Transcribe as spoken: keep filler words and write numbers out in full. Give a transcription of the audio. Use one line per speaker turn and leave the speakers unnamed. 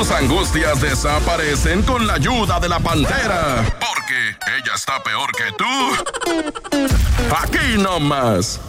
tus angustias desaparecen con la ayuda de la Pantera. Porque ella está peor que tú. Aquí nomás,